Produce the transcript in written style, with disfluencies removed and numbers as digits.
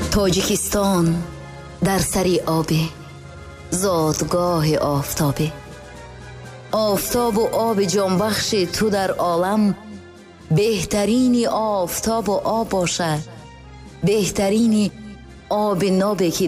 توجیکستان در سری آبی، زادگاه آفتابی. آفتاب و آب جانبخش تو در عالم بهترین آفتاب و آب باشه، بهترین آب نابی که